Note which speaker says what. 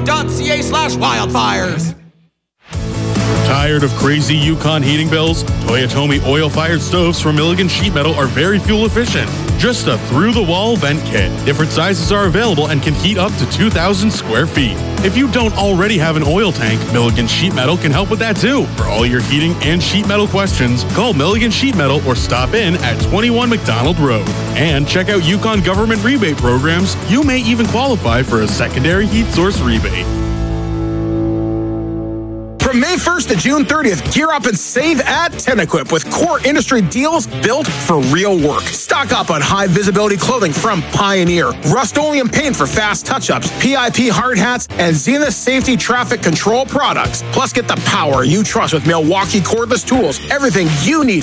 Speaker 1: toyotomi.ca/wildfires.
Speaker 2: Tired of crazy Yukon heating bills? Toyotomi oil-fired stoves from Milligan Sheet Metal are very fuel efficient. Just a through-the-wall vent kit. Different sizes are available and can heat up to 2,000 square feet. If you don't already have an oil tank, Milligan Sheet Metal can help with that too. For all your heating and sheet metal questions, call Milligan Sheet Metal or stop in at 21 McDonald Road. And check out Yukon government rebate programs. You may even qualify for a secondary heat source rebate.
Speaker 3: From May 1st to June 30th, gear up and save at Tenequip with core industry deals built for real work. Stock up on high visibility clothing from Pioneer, Rust-Oleum paint for fast touch-ups, PIP hard hats, and Zenith safety traffic control products. Plus, get the power you trust with Milwaukee cordless tools. Everything you need